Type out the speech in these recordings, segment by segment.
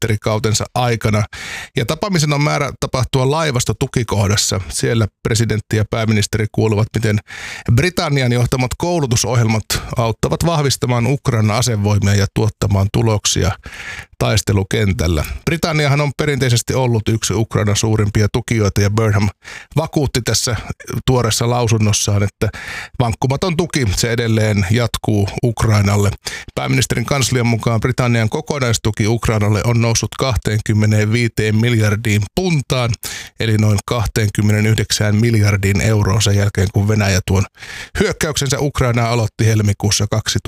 pääministerikautensa aikana. Ja tapaamisen on määrä tapahtua laivastotukikohdassa. Siellä presidentti ja pääministeri kuuluvat, miten Britannian johtamat koulutusohjelmat auttavat vahvistamaan Ukrainan asevoimia ja tuottamaan tuloksia taistelukentällä. Britanniahan on perinteisesti ollut yksi Ukrainan suurimpia tukijoita ja Burnham vakuutti tässä tuoreessa lausunnossaan, että vankkumaton tuki se edelleen jatkuu Ukrainalle. Pääministerin kanslian mukaan Britannian kokonaistuki Ukrainalle on noussut 25 miljardiin puntaan, eli noin 29 miljardiin euroon sen jälkeen, kun Venäjä tuon hyökkäyksensä Ukrainaa aloitti helmikuussa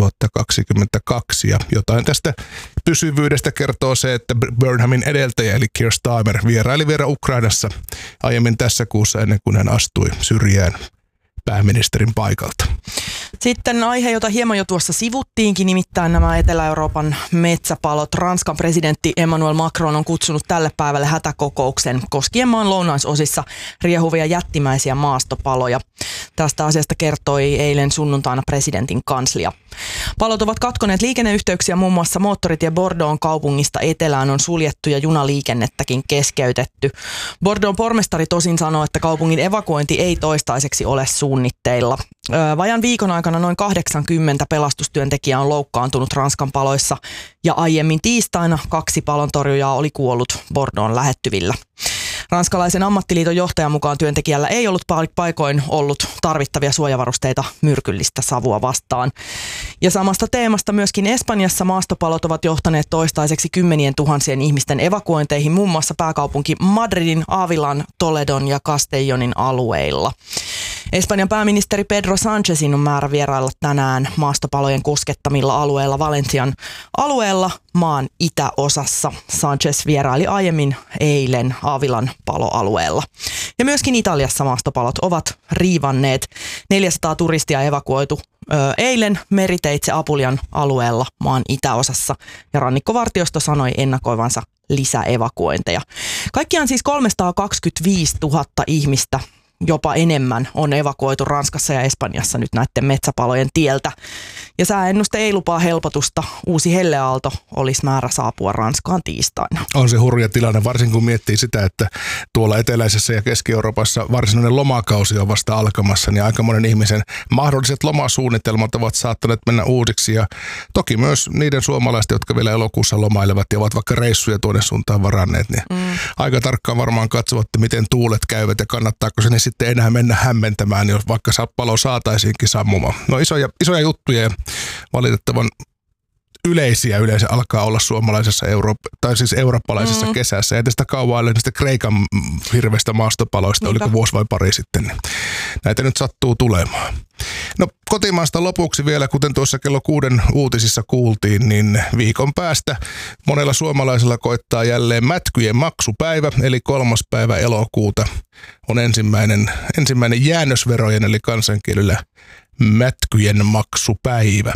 2022. Ja jotain tästä pysyvyydestä kertoo se, että Burnhamin edeltäjä eli Keir Starmer vieraili vielä Ukrainassa aiemmin tässä kuussa ennen kuin hän astui syrjään pääministerin paikalta. Sitten aihe, jota hieman jo tuossa sivuttiinkin, nimittäin nämä Etelä-Euroopan metsäpalot. Ranskan presidentti Emmanuel Macron on kutsunut tälle päivälle hätäkokouksen koskien maan lounaisosissa riehuvia jättimäisiä maastopaloja. Tästä asiasta kertoi eilen sunnuntaina presidentin kanslia. Palot ovat katkoneet liikenneyhteyksiä, muun muassa moottoritie Bordeauxn kaupungista etelään on suljettu ja junaliikennettäkin keskeytetty. Bordeauxn pormestari tosin sanoi, että kaupungin evakuointi ei toistaiseksi ole suunnitteilla. Vajan viikon aikana noin 80 pelastustyöntekijää on loukkaantunut Ranskan paloissa ja aiemmin tiistaina 2 palontorjujaa oli kuollut Bordeauxn lähettyvillä. Ranskalaisen ammattiliiton johtajan mukaan työntekijällä ei ollut paikoin ollut tarvittavia suojavarusteita myrkyllistä savua vastaan. Ja samasta teemasta myöskin Espanjassa maastopalot ovat johtaneet toistaiseksi 10 000 ihmisten evakuointeihin muun muassa pääkaupunki Madridin, Avilan, Toledon ja Castellonin alueilla. Espanjan pääministeri Pedro Sánchezin on määrä vierailla tänään maastopalojen koskettamilla alueilla Valencian alueella maan itäosassa. Sánchez vieraili aiemmin eilen Avilan paloalueella. Ja myöskin Italiassa maastopalot ovat riivanneet. 400 turistia evakuoitu eilen meriteitse Apulian alueella maan itäosassa ja rannikkovartiosto sanoi ennakoivansa lisäevakuointeja. Kaikkiaan siis 325 000 ihmistä jopa enemmän on evakuoitu Ranskassa ja Espanjassa nyt näiden metsäpalojen tieltä. Ja sääennuste ei lupaa helpotusta. Uusi helleaalto olisi määrä saapua Ranskaan tiistaina. On se hurja tilanne, varsinkin kun miettii sitä, että tuolla eteläisessä ja Keski-Euroopassa varsinainen lomakausi on vasta alkamassa, niin aika monen ihmisen mahdolliset lomasuunnitelmat ovat saattaneet mennä uusiksi. Ja toki myös niiden suomalaisten, jotka vielä elokuussa lomailevat ja ovat vaikka reissuja tuonne suuntaan varanneet, niin aika tarkkaan varmaan katsovat, että miten tuulet käyvät ja kannattaako se sitten enää mennä hämmentämään, jos vaikka palo saataisiinkin sammumaan. No isoja juttuja ja valitettavan yleisiä yleensä alkaa olla suomalaisessa eurooppalaisessa kesässä. Ei tästä kauan ole niistä Kreikan hirveistä maastopaloista, oliko vuosi vai pari sitten. Niin näitä nyt sattuu tulemaan. No kotimaasta lopuksi vielä, kuten tuossa kello 6 uutisissa kuultiin, niin viikon päästä monella suomalaisella koittaa jälleen mätkyjen maksupäivä, eli 3. päivä elokuuta on ensimmäinen jäännösverojen, eli kansankielellä mätkyjen maksupäivä.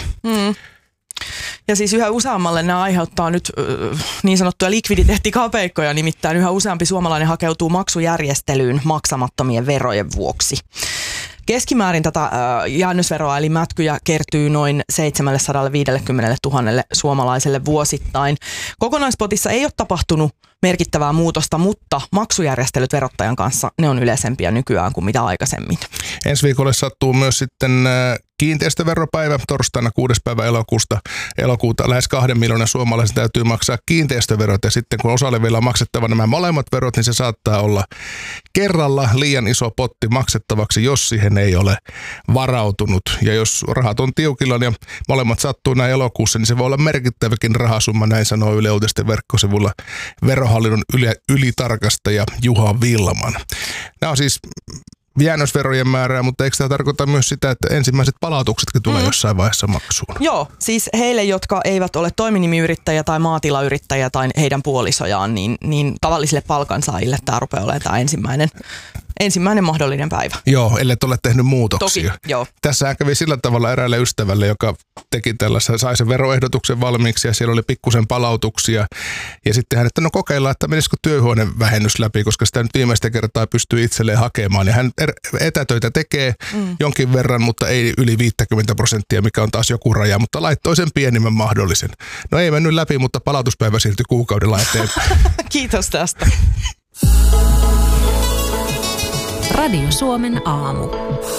Ja siis yhä useammalle nämä aiheuttaa nyt niin sanottuja likviditeettikapeikkoja, nimittäin yhä useampi suomalainen hakeutuu maksujärjestelyyn maksamattomien verojen vuoksi. Keskimäärin tätä jäännösveroa eli mätkyjä kertyy noin 750 000 suomalaiselle vuosittain. Kokonaispotissa ei ole tapahtunut merkittävää muutosta, mutta maksujärjestelyt verottajan kanssa, ne on yleisempiä nykyään kuin mitä aikaisemmin. Ensi viikolle sattuu myös sitten kiinteistöveropäivä torstaina 6. päivä elokuuta. Lähes 2 miljoonan suomalaisen täytyy maksaa kiinteistöverot ja sitten kun osalle vielä on maksettava nämä molemmat verot, niin se saattaa olla kerralla liian iso potti maksettavaksi, jos siihen ei ole varautunut. Ja jos rahat on tiukilla ja molemmat sattuu näin elokuussa, niin se voi olla merkittäväkin rahasumma, näin sanoo Yle Uutisten verkkosivulla verohallinnon ylitarkastaja Juha Vilman. Nämä on siis jäännösverojen määrää, mutta eikö tämä tarkoita myös sitä, että ensimmäiset palautuksetkin tulee jossain vaiheessa maksuun? Joo, siis heille, jotka eivät ole toiminimiyrittäjä tai maatilayrittäjä tai heidän puolisojaan, niin tavallisille palkansaajille tämä rupeaa olemaan tämä ensimmäinen ensimmäinen mahdollinen päivä. Joo, ellei ole tehnyt muutoksia. Toki, joo. Tässähän kävi sillä tavalla eräälle ystävälle, joka teki tällaisen, sai sen veroehdotuksen valmiiksi ja siellä oli pikkusen palautuksia. Ja sitten hän, että no kokeillaan, että menisikö työhuonevähennys läpi, koska sitä nyt viimeistä kertaa pystyy itselleen hakemaan. Ja hän etätöitä tekee jonkin verran, mutta ei yli 50%, mikä on taas joku raja, mutta laittoi sen pienimmän mahdollisen. No ei mennyt läpi, mutta palautuspäivä siirtyi kuukaudella eteenpäin. Kiitos tästä. Radio Suomen aamu.